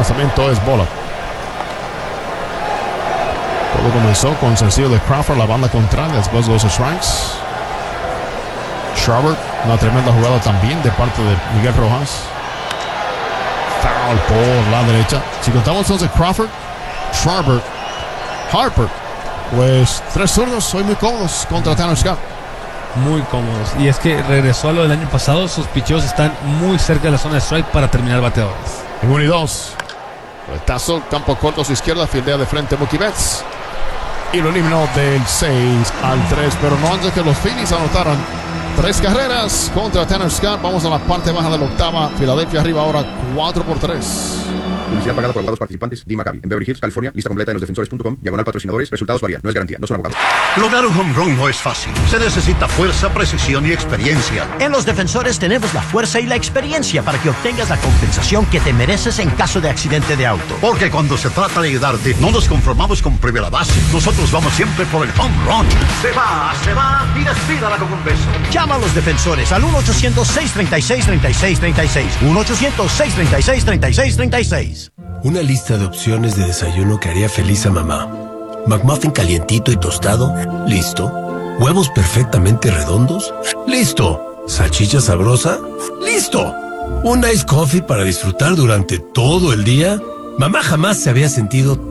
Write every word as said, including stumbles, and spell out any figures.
Lanzamiento es bola. Todo comenzó con sencillo de Crawford, la banda contraria, después de los strikes. Schwarber, una tremenda jugada también de parte de Miguel Rojas. Foul por la derecha. Si contamos entonces Crawford, Schwarber, Harper, pues tres zurdos, soy muy cómodos contra Tanner Scott. Muy cómodos. Y es que regresó a lo del año pasado. Sus picheos están muy cerca de la zona de strike para terminar bateadores. En uno y dos. Retazo, campo corto a su izquierda, fildea de frente Mookie Betts. Y lo eliminó del seis al tres. Pero no antes que los Phillies anotaran tres carreras contra Tanner Scott. Vamos a la parte baja de la octava. Filadelfia arriba ahora cuatro por tres. Publicidad pagada por abogados participantes. D. Maccabi. En Beverly Hills, California. Lista completa en losdefensores punto com. Diagonal patrocinadores. Resultados varían. No es garantía. No son abogados. Lograr un home run no es fácil. Se necesita fuerza, precisión y experiencia. En Los Defensores tenemos la fuerza y la experiencia para que obtengas la compensación que te mereces en caso de accidente de auto. Porque cuando se trata de ayudarte, no nos conformamos con primera base. Nosotros vamos siempre por el home run. Se va, se va y despídala con un beso. Llama a Los Defensores al uno ochocientos, seis treinta y seis, treinta y seis treinta y seis. uno ochocientos, seis treinta y seis, treinta y seis treinta y seis. Una lista de opciones de desayuno que haría feliz a mamá. McMuffin calientito y tostado, listo. Huevos perfectamente redondos, listo. Salchicha sabrosa, listo. Un ice coffee para disfrutar durante todo el día. Mamá jamás se había sentido